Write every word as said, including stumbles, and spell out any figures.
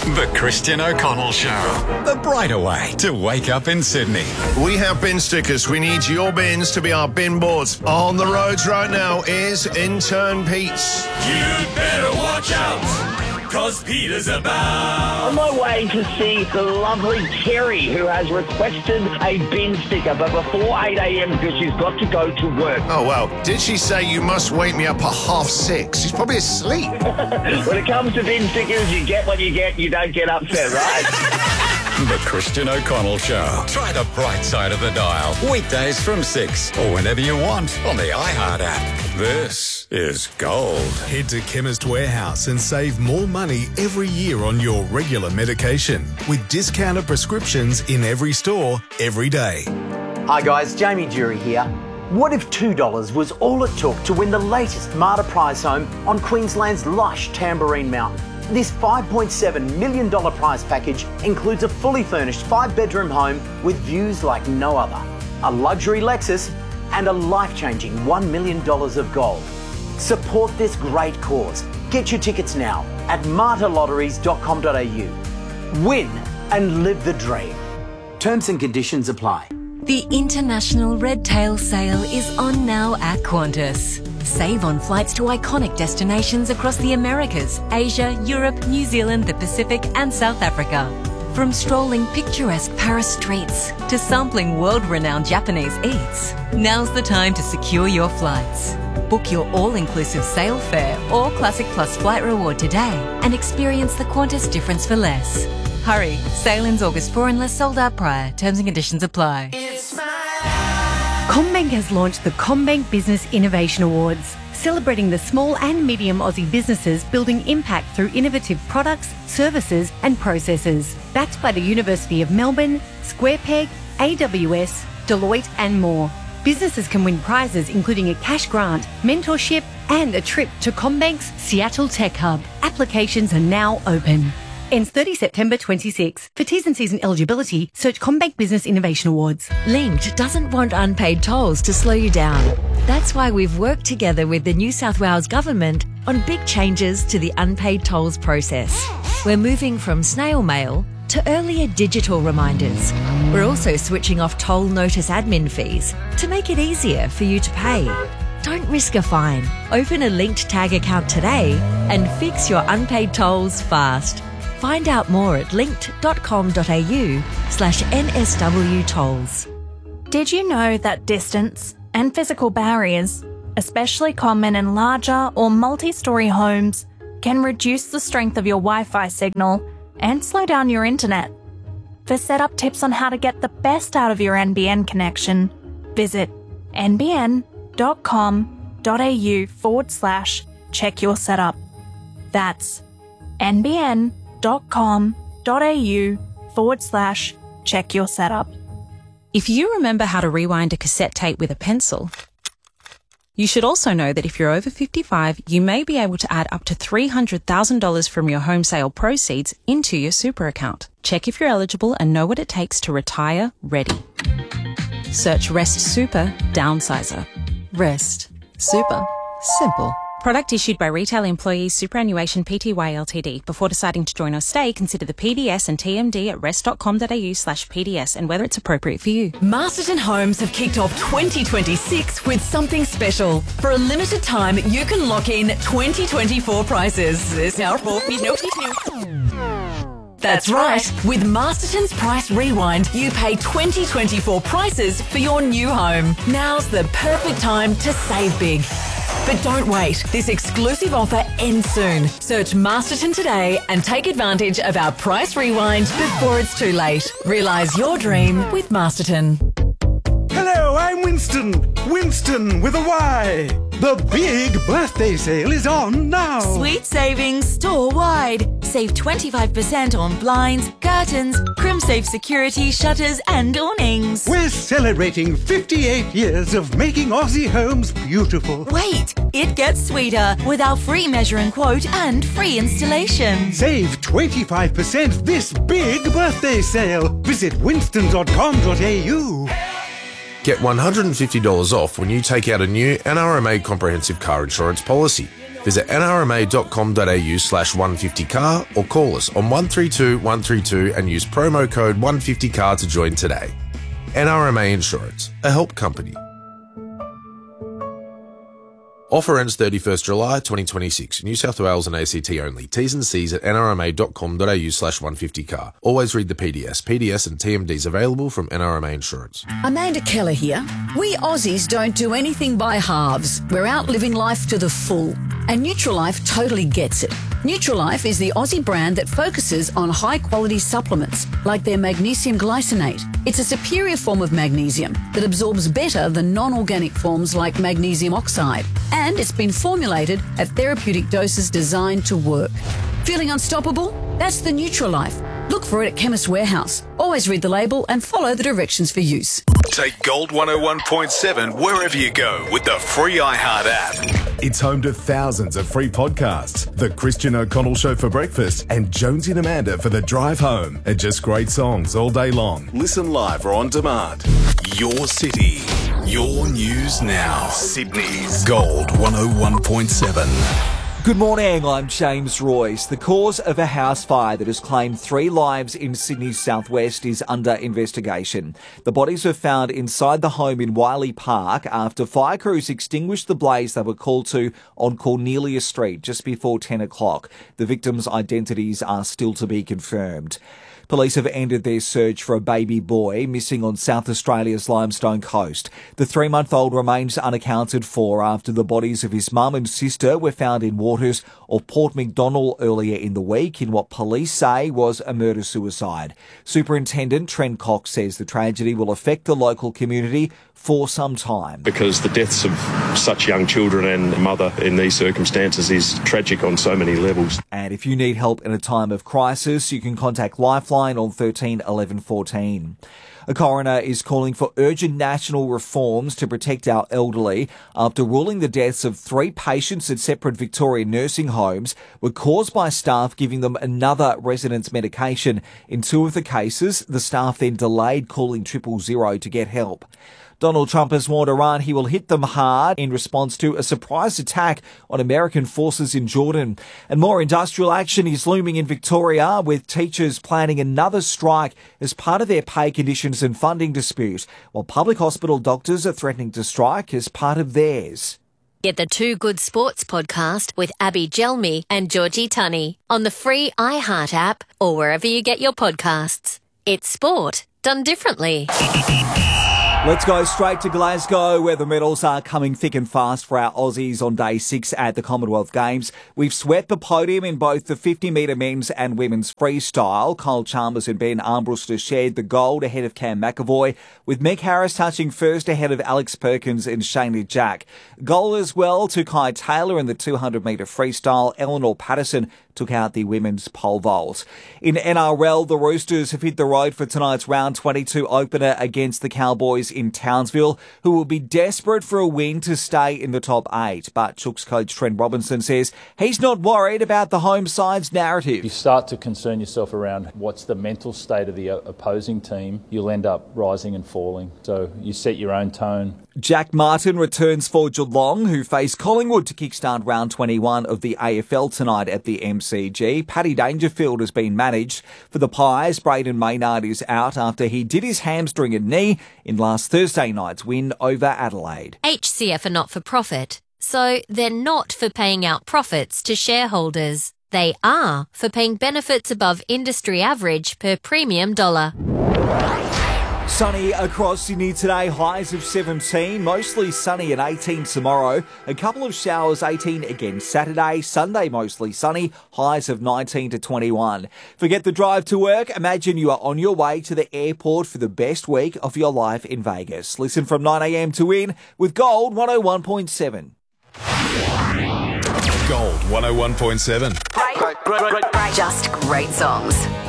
The Christian O'Connell Show. The brighter way to wake up in Sydney. We have bin stickers. We need your bins to be our bin boards. On the roads right now is intern Pete. You'd better watch out, cause Peter's about. On my way to see the lovely Terry, who has requested a bin sticker, but before eight a.m. because she's got to go to work. Oh, well, did she say you must wake me up at half six? She's probably asleep. When it comes to bin stickers, you get what you get, you don't get upset, right? The Christian O'Connell Show. Try the bright side of the dial. Weekdays from six or whenever you want on the iHeart app. This is gold. Head to Chemist Warehouse and save more money every year on your regular medication with discounted prescriptions in every store, every day. Hi guys, Jamie Jury here. What if two dollars was all it took to win the latest Marta prize home on Queensland's lush Tamborine Mountain? This five point seven million dollars prize package includes a fully furnished five-bedroom home with views like no other, a luxury Lexus, and a life-changing one million dollars of gold. Support this great cause. Get your tickets now at marta lotteries dot com dot a u. Win and live the dream. Terms and conditions apply. The International Red Tail Sale is on now at Qantas. Save on flights to iconic destinations across the Americas, Asia, Europe, New Zealand, the Pacific and South Africa. From strolling picturesque Paris streets to sampling world-renowned Japanese eats, now's the time to secure your flights. Book your all-inclusive sale fare or Classic Plus flight reward today and experience the Qantas difference for less. Hurry, sale ends August fourth unless sold out prior. Terms and conditions apply. CommBank has launched the CommBank Business Innovation Awards, celebrating the small and medium Aussie businesses building impact through innovative products, services and processes. Backed by the University of Melbourne, SquarePeg, A W S, Deloitte and more. Businesses can win prizes including a cash grant, mentorship and a trip to CommBank's Seattle Tech Hub. Applications are now open. Ends thirtieth September twenty-six. For T's and C's and eligibility, search CommBank Business Innovation Awards. Linked doesn't want unpaid tolls to slow you down. That's why we've worked together with the New South Wales Government on big changes to the unpaid tolls process. We're moving from snail mail to earlier digital reminders. We're also switching off toll notice admin fees to make it easier for you to pay. Don't risk a fine. Open a linked tag account today and fix your unpaid tolls fast. Find out more at linked dot com dot a u slash N S W tolls. Did you know that distance and physical barriers, especially common in larger or multi-storey homes, can reduce the strength of your Wi-Fi signal and slow down your internet? For setup tips on how to get the best out of your N B N connection, visit N B N dot com dot a u forward slash check your setup. That's N B N dot com dot a u forward slash check your setup. If you remember how to rewind a cassette tape with a pencil, you should also know that if you're over fifty-five, you may be able to add up to three hundred thousand dollars from your home sale proceeds into your super account. Check if you're eligible and know what it takes to retire ready. Search Rest Super Downsizer. Rest Super Simple. Product issued by Retail Employees Superannuation Pty Ltd. Before deciding to join or stay, consider the P D S and T M D at rest dot com dot a u slash P D S and whether it's appropriate for you. Masterton Homes have kicked off twenty twenty-six with something special. For a limited time, you can lock in twenty twenty-four prices. There's now That's right. With Masterton's Price Rewind, you pay twenty twenty-four prices for your new home. Now's the perfect time to save big. But don't wait. This exclusive offer ends soon. Search Masterton today and take advantage of our Price Rewind before it's too late. Realise your dream with Masterton. Hello, I'm Winston. Winston with a Y. The big birthday sale is on now. Sweet savings store-wide. Save twenty-five percent on blinds, curtains, CrimSafe security, shutters and awnings. We're celebrating fifty-eight years of making Aussie homes beautiful. Wait, it gets sweeter with our free measure and quote and free installation. Save twenty-five percent this big birthday sale. Visit winston dot com dot a u. Get one hundred fifty dollars off when you take out a new N R M A comprehensive car insurance policy. Visit nrma.com.au slash 150car or call us on one three two one three two and use promo code one fifty car to join today. N R M A Insurance, a help company. Offer ends thirty-first July twenty twenty-six. New South Wales and A C T only. T's and C's at nrma.com.au slash 150car. Always read the P D S. P D S and T M Ds available from N R M A Insurance. Amanda Keller here. We Aussies don't do anything by halves. We're out living life to the full. And Nutrilife totally gets it. Nutrilife is the Aussie brand that focuses on high-quality supplements, like their magnesium glycinate. It's a superior form of magnesium that absorbs better than non-organic forms like magnesium oxide. And it's been formulated at therapeutic doses designed to work. Feeling unstoppable? That's the Nutrilife. Look for it at Chemist Warehouse. Always read the label and follow the directions for use. Take Gold one oh one point seven wherever you go with the free iHeart app. It's home to thousands of free podcasts. The Christian O'Connell Show for breakfast and Jonesy and Amanda for the drive home. And just great songs all day long. Listen live or on demand. Your city, your news now. Sydney's Gold one oh one point seven. Good morning, I'm James Royce. The cause of a house fire that has claimed three lives in Sydney's southwest is under investigation. The bodies were found inside the home in Wiley Park after fire crews extinguished the blaze they were called to on Cornelia Street just before ten o'clock. The victims' identities are still to be confirmed. Police have ended their search for a baby boy missing on South Australia's Limestone Coast. The three-month-old remains unaccounted for after the bodies of his mum and sister were found in waters off Port Macdonnell earlier in the week in what police say was a murder-suicide. Superintendent Trent Cox says the tragedy will affect the local community for some time. Because the deaths of such young children and mother in these circumstances is tragic on so many levels. And if you need help in a time of crisis, you can contact Lifeline on thirteen eleven fourteen. A coroner is calling for urgent national reforms to protect our elderly after ruling the deaths of three patients at separate Victorian nursing homes were caused by staff giving them another resident's medication. In two of the cases, the staff then delayed calling triple zero to get help. Donald Trump has warned Iran he will hit them hard in response to a surprise attack on American forces in Jordan. And more industrial action is looming in Victoria, with teachers planning another strike as part of their pay conditions and funding dispute, while public hospital doctors are threatening to strike as part of theirs. Get the Two Good Sports podcast with Abby Gelmi and Georgie Tunney on the free iHeart app or wherever you get your podcasts. It's sport done differently. Let's go straight to Glasgow, where the medals are coming thick and fast for our Aussies on day six at the Commonwealth Games. We've swept the podium in both the fifty metre men's and women's freestyle. Kyle Chalmers and Ben Armbruster shared the gold ahead of Cam McAvoy, with Meg Harris touching first ahead of Alex Perkins and Shayna Jack. Gold as well to Kai Taylor in the two hundred metre freestyle. Eleanor Patterson took out the women's pole vault. In N R L, the Roosters have hit the road for tonight's round twenty-two opener against the Cowboys in Townsville, who will be desperate for a win to stay in the top eight. But Chooks coach Trent Robinson says he's not worried about the home side's narrative. You start to concern yourself around what's the mental state of the opposing team, you'll end up rising and falling. So you set your own tone. Jack Martin returns for Geelong, who face Collingwood to kickstart round twenty-one of the A F L tonight at the M C G. Paddy Dangerfield has been managed. For the Pies, Braden Maynard is out after he did his hamstring and knee in last Thursday night's win over Adelaide. H C F are not for profit, so they're not for paying out profits to shareholders. They are for paying benefits above industry average per premium dollar. Sunny across Sydney today, highs of seventeen, mostly sunny and eighteen tomorrow. A couple of showers, eighteen again Saturday. Sunday, mostly sunny, highs of nineteen to twenty-one. Forget the drive to work. Imagine you are on your way to the airport for the best week of your life in Vegas. Listen from nine a.m. to win with Gold one oh one point seven. Gold one oh one point seven. Just great songs.